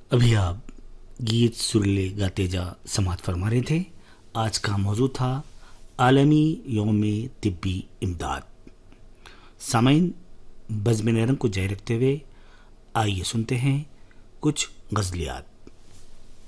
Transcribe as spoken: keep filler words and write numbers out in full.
अभी आप गीत सुरीले गाते जा समात फरमा रहे थे। आज का मौजू था आलमी यौम तिब्बी इमदाद। सामाइन बज़्म नरम को जारी रखते हुए आइए सुनते हैं कुछ गज़लियात।